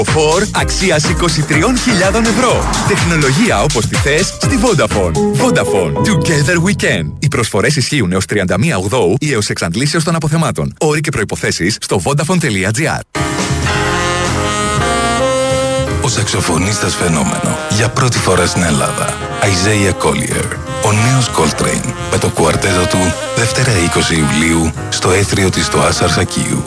Φορ αξίας 23.000 ευρώ. Τεχνολογία όπως τη θες στη Vodafone. Vodafone. Together we can. Οι προσφορές ισχύουν έως 31 Οκτώου ή έως εξαντλήσεως των αποθεμάτων. Όροι και προϋποθέσεις στο vodafone.gr. Ο σαξοφωνίστας φαινόμενο για πρώτη φορά στην Ελλάδα. Isaiah Collier. Ο νέος Coltrane με το κουαρτέτο του Δευτέρα 20 Ιουλίου στο έθριο της Στοάς Αρσακίου.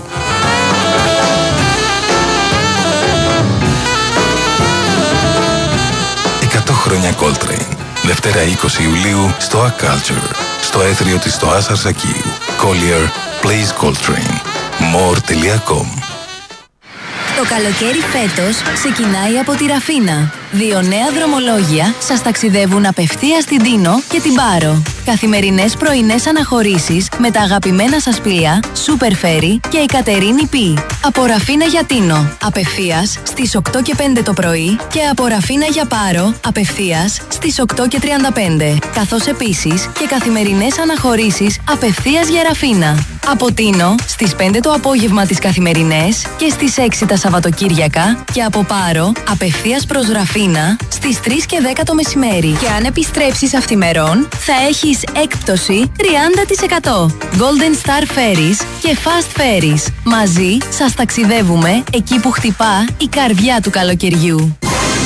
100 χρόνια Coltrane. Δευτέρα 20 Ιουλίου στο A Culture στο έθριο της Στοάς Αρσακίου. Collier plays Coltrane. More.com. Το καλοκαίρι φέτος ξεκινάει από τη Ραφίνα. 2 νέα δρομολόγια σας ταξιδεύουν απευθείας στην Τίνο και την Πάρο. Καθημερινές πρωινές αναχωρήσεις με τα αγαπημένα σας πλοία Super Ferry και η Κατερίνη Π. Από Ραφίνα για Τίνο, απευθείας στις 8 και 5 το πρωί και από Ραφίνα για Πάρο, απευθείας στις 8 και 35. Καθώς επίσης και καθημερινές αναχωρήσεις απευθείας για Ραφίνα. Από Τίνο στις 5 το απόγευμα τις καθημερινές και στις 6 τα Σαββατοκύριακα και από Πάρο απευθείας προς Ραφίνα στις 3 και 10 το μεσημέρι. Και αν επιστρέψεις αυθημερών θα έχεις έκπτωση 30%. Golden Star Ferries και Fast Ferries. Μαζί σας ταξιδεύουμε εκεί που χτυπά η καρδιά του καλοκαιριού.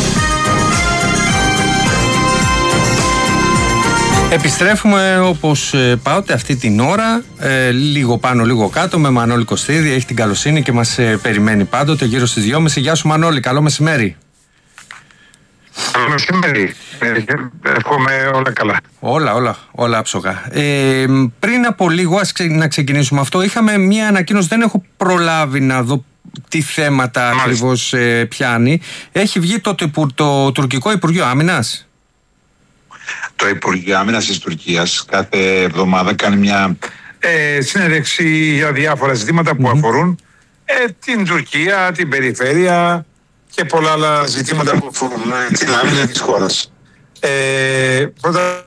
Επιστρέφουμε όπως πάoτε αυτή την ώρα, λίγο πάνω λίγο κάτω, με Μανώλη Κωστίδη. Έχει την καλοσύνη και μας περιμένει πάντοτε γύρω στις 2.30. Γεια σου Μανώλη, καλό μεσημέρι. Καλό μεσημέρι. Εύχομαι όλα καλά. Όλα άψογα. Πριν από λίγο, να ξεκινήσουμε αυτό, είχαμε μία ανακοίνωση, δεν έχω προλάβει να δω τι θέματα ακριβώς πιάνει. Έχει βγει το τουρκικό Υπουργείο Άμυνας. Το Υπουργείο Άμυνας της Τουρκίας κάθε εβδομάδα κάνει μια συνέντευξη για διάφορα ζητήματα που αφορούν την Τουρκία, την περιφέρεια και πολλά άλλα ζητήματα που αφορούν την άμυνα της χώρας. Πρώτα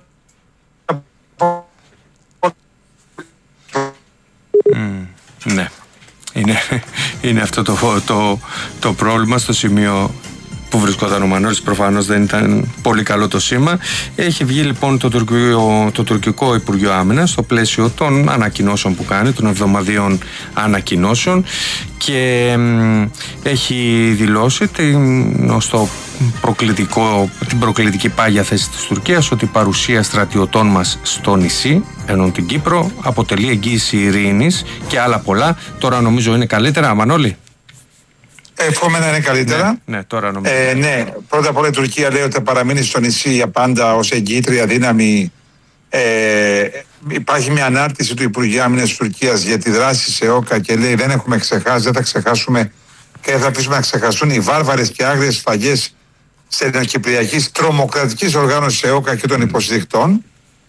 ναι. Είναι αυτό το πρόβλημα στο σημείο που βρισκόταν ο Μανώλης. Προφανώς δεν ήταν πολύ καλό το σήμα. Έχει βγει λοιπόν το τουρκικό Υπουργείο Άμυνας στο πλαίσιο των ανακοινώσεων που κάνει, των εβδομαδιαίων ανακοινώσεων, και έχει δηλώσει την προκλητική πάγια θέση της Τουρκίας ότι η παρουσία στρατιωτών μας στο νησί, ενώ την Κύπρο, αποτελεί εγγύηση ειρήνης και άλλα πολλά. Τώρα νομίζω είναι καλύτερα, Μανώλη. Εύχομαι να είναι καλύτερα. Ναι, τώρα νομίζω. Ναι, πρώτα απ' όλα η Τουρκία λέει ότι θα παραμείνει στο νησί για πάντα ως εγγυήτρια δύναμη. Υπάρχει μια ανάρτηση του Υπουργείου Άμυνας της Τουρκίας για τη δράση σε ΟΚΑ και λέει δεν έχουμε ξεχάσει, δεν θα ξεχάσουμε και δεν θα αφήσουμε να ξεχαστούν οι βάρβαρες και άγριες σφαγές της ελληνοκυπριακής τρομοκρατικής οργάνωσης σε ΟΚΑ και των υποστηρικτών.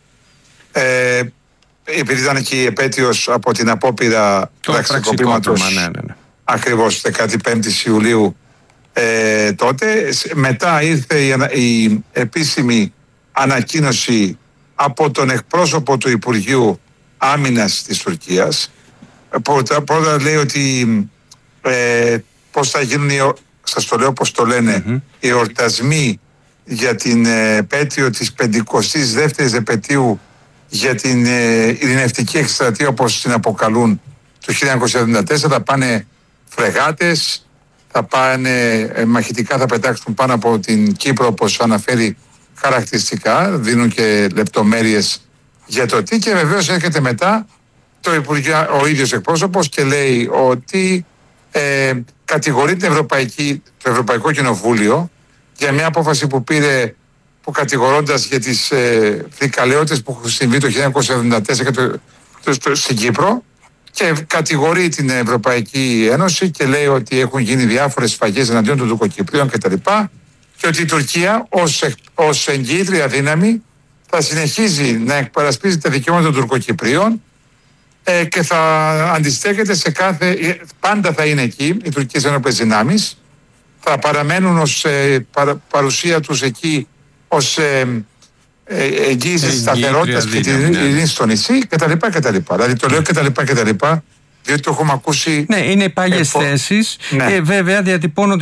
Επειδή ήταν και η επέτειος από την απόπειρα πραξικοπήματος. Ναι. Ακριβώς 15 Ιουλίου τότε. Μετά ήρθε η επίσημη ανακοίνωση από τον εκπρόσωπο του Υπουργείου Άμυνας της Τουρκίας. Πρώτα λέει ότι πώς θα γίνουν, σας το λέω πώς το λένε, οι εορτασμοί για την επέτειο της 52ης επετείου για την ειρηνευτική εκστρατεία, όπως την αποκαλούν, του 1974. Θα πάνε φρεγάτες, θα πάνε μαχητικά, θα πετάξουν πάνω από την Κύπρο, όπως αναφέρει χαρακτηριστικά, δίνουν και λεπτομέρειες για το τι, και βεβαίως έρχεται μετά ο ίδιος εκπρόσωπος και λέει ότι κατηγορεί το Ευρωπαϊκό Κοινοβούλιο για μια απόφαση που πήρε, που κατηγορώντας για τις φρικαλαιότητες που έχουν συμβεί το 1974 στην Κύπρο, και κατηγορεί την Ευρωπαϊκή Ένωση και λέει ότι έχουν γίνει διάφορες σφαγές εναντίον των Τουρκοκυπρίων κτλ. Και ότι η Τουρκία ως εγγυήτρια δύναμη θα συνεχίζει να εκπαρασπίζει τα δικαιώματα των Τουρκοκυπρίων και θα αντιστέκεται σε πάντα θα είναι εκεί οι τουρκικές ένοπλες δυνάμεις, θα παραμένουν ως παρουσία τους εκεί ως εγγύηση της σταθερότητας και της ειρήνης στο νησί κτλ. Δηλαδή το λέω κτλ. Διότι το έχουμε ακούσει. Ναι, είναι πάγιες θέσεις. Ναι. Βέβαια διατυπώνονται